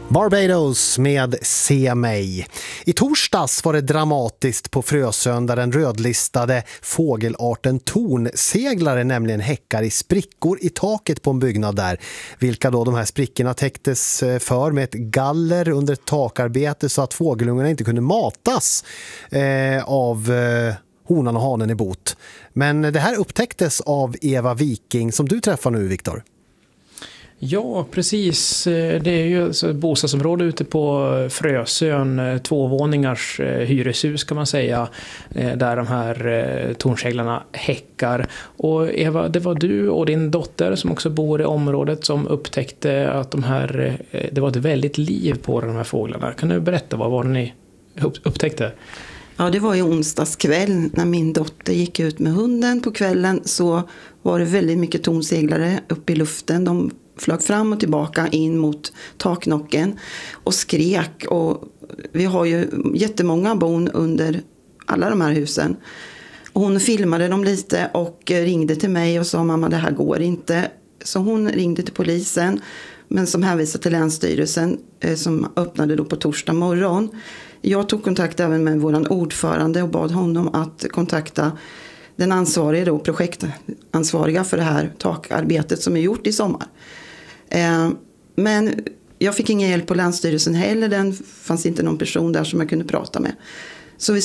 Barbados med Se mig. I torsdags var det dramatiskt på Frösön där den rödlistade fågelarten tornseglare nämligen häckar i sprickor i taket på en byggnad där. Vilka då de här sprickorna täcktes för med ett galler under ett takarbete så att fågelungarna inte kunde matas av honan och hanen i bot. Men det här upptäcktes av Eva Viking som du träffar nu, Viktor. Ja, precis. Det är ju ett bostadsområde ute på Frösön, 2-våningars hyreshus kan man säga, där de här tornseglarna häckar. Och Eva, det var du och din dotter som också bor i området som upptäckte att det var ett väldigt liv på de här fåglarna. Kan du berätta, vad var det ni upptäckte? Ja, det var ju onsdagskväll när min dotter gick ut med hunden på kvällen, så var det väldigt mycket tornseglare uppe i luften. De flög fram och tillbaka in mot taknocken och skrek. Och vi har ju jättemånga bon under alla de här husen. Och hon filmade dem lite och ringde till mig och sa: mamma, det här går inte. Så hon ringde till polisen, men som hänvisade till Länsstyrelsen som öppnade då på torsdag morgon. Jag tog kontakt även med våran ordförande och bad honom att kontakta den ansvariga då, projektansvariga för det här takarbetet som är gjort i sommar. Men jag fick ingen hjälp på Länsstyrelsen heller. Den fanns inte någon person där som jag kunde prata med. Så vi